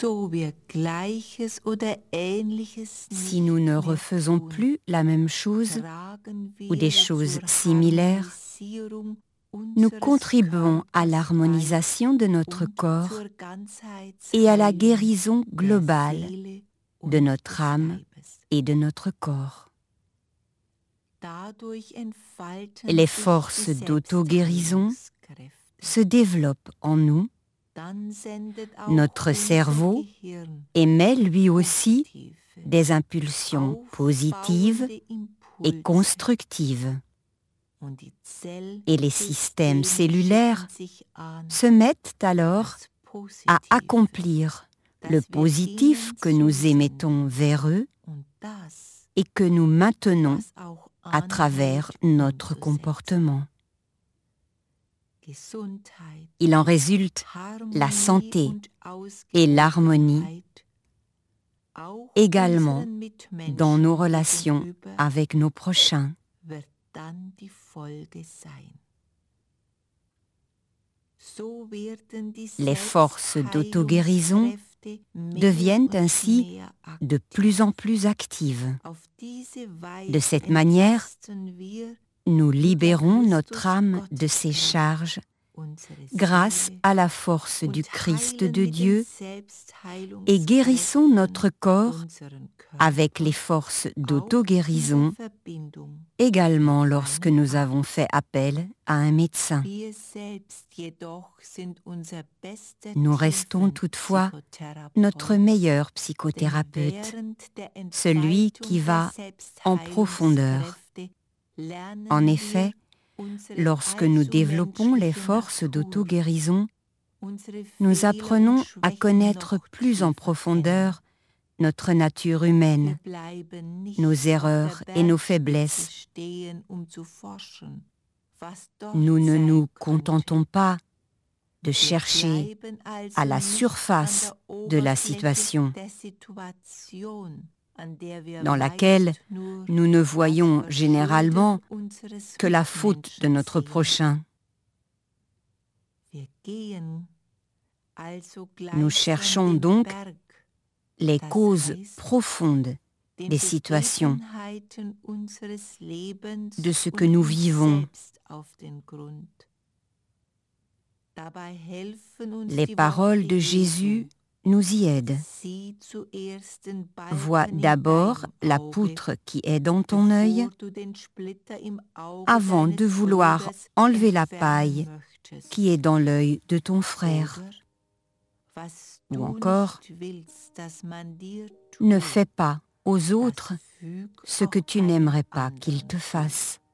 Si nous ne refaisons plus la même chose ou des choses similaires, nous contribuons à l'harmonisation de notre corps et à la guérison globale de notre âme et de notre corps. Les forces d'auto-guérison se développent en nous. Notre cerveau émet lui aussi des impulsions positives et constructives. Et les systèmes cellulaires se mettent alors à accomplir le positif que nous émettons vers eux et que nous maintenons à travers notre comportement. Il en résulte la santé et l'harmonie, également dans nos relations avec nos prochains. Les forces d'auto-guérison deviennent ainsi de plus en plus actives. De cette manière, nous libérons notre âme de ses charges grâce à la force du Christ de Dieu et guérissons notre corps avec les forces d'auto-guérison, également lorsque nous avons fait appel à un médecin. Nous restons toutefois notre meilleur psychothérapeute, celui qui va en profondeur. En effet, lorsque nous développons les forces d'auto-guérison, nous apprenons à connaître plus en profondeur notre nature humaine, nos erreurs et nos faiblesses. Nous ne nous contentons pas de chercher à la surface de la situation, dans laquelle nous ne voyons généralement que la faute de notre prochain. Nous cherchons donc les causes profondes des situations, de ce que nous vivons. Les paroles de Jésus nous y aident. Vois d'abord la poutre qui est dans ton œil avant de vouloir enlever la paille qui est dans l'œil de ton frère. Ou encore, ne fais pas aux autres ce que tu n'aimerais pas qu'ils te fassent.